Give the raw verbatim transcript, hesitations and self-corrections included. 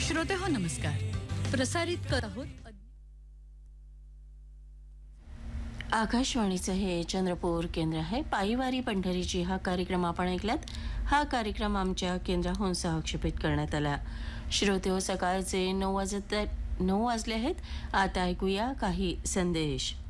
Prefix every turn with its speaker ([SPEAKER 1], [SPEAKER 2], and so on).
[SPEAKER 1] श्रोते हो नमस्कार. प्रसारित करत आहोत
[SPEAKER 2] आकाशवाणीचं हे चंद्रपूर केंद्र आहे. पायीवारी पंढरीची हा कार्यक्रम आपण ऐकलात. हा कार्यक्रम आमच्या केंद्राहून सहक्षेपित करण्यात आला. श्रोते हो, सकाळचे नऊ वाजत नऊ वाजले आहेत. आता ऐकूया काही संदेश.